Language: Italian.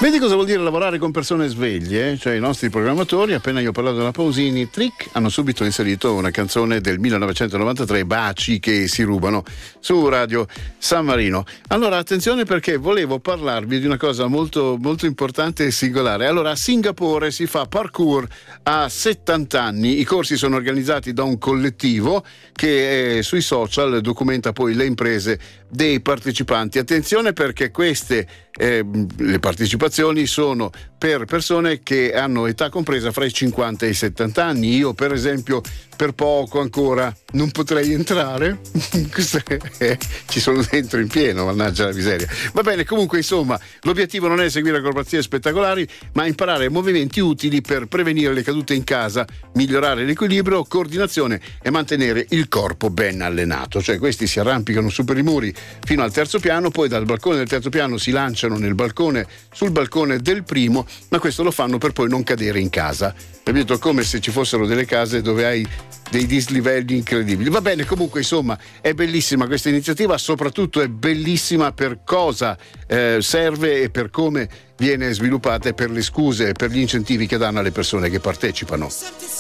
Vedi cosa vuol dire lavorare con persone sveglie? Cioè i nostri programmatori, appena io ho parlato della Pausini, trick, hanno subito inserito una canzone del 1993, Baci che si rubano, su Radio San Marino. Allora attenzione, perché volevo parlarvi di una cosa molto, molto importante e singolare. Allora, a Singapore si fa parkour a 70 anni. I corsi sono organizzati da un collettivo che sui social documenta poi le imprese dei partecipanti. Attenzione, perché queste le partecipazioni sono per persone che hanno età compresa fra i 50 e i 70 anni. Io per esempio per poco ancora non potrei entrare. Ci sono dentro in pieno, mannaggia la miseria. Va bene, comunque insomma l'obiettivo non è seguire acrobazie spettacolari, ma imparare movimenti utili per prevenire le cadute in casa, migliorare l'equilibrio, coordinazione e mantenere il corpo ben allenato. Cioè questi si arrampicano su per i muri fino al terzo piano, poi dal balcone del terzo piano si lanciano sul balcone del primo, ma questo lo fanno per poi non cadere in casa, capito? Come se ci fossero delle case dove hai dei dislivelli incredibili. Va bene, comunque insomma è bellissima questa iniziativa, soprattutto è bellissima per cosa serve e per come viene sviluppata e per le scuse e per gli incentivi che danno alle persone che partecipano.